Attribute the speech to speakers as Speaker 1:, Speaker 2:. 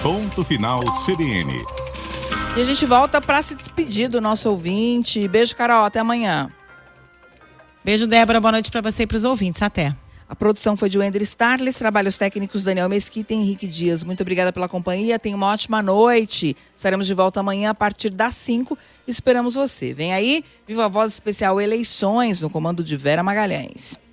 Speaker 1: Ponto Final CBN.
Speaker 2: E a gente volta para se despedir do nosso ouvinte. Beijo, Carol. Até amanhã.
Speaker 3: Beijo, Débora. Boa noite para você e para os ouvintes. Até.
Speaker 2: A produção foi de Wender Starles, trabalhos técnicos Daniel Mesquita e Henrique Dias. Muito obrigada pela companhia. Tenha uma ótima noite. Estaremos de volta amanhã a partir das 5. Esperamos você. Vem aí, Viva a Voz Especial Eleições, no comando de Vera Magalhães.